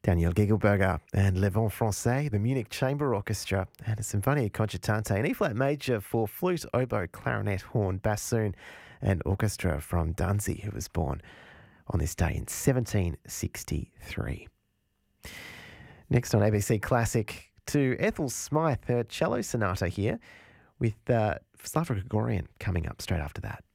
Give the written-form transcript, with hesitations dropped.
Daniel Gigelberger and Le Vent Francais, the Munich Chamber Orchestra, and a Sinfonia Concertante, an E-flat major for flute, oboe, clarinet, horn, bassoon, and orchestra from Danzig, who was born on this day in 1763. Next on ABC Classic, to Ethel Smythe, her cello sonata here, with Slava Gregorian coming up straight after that.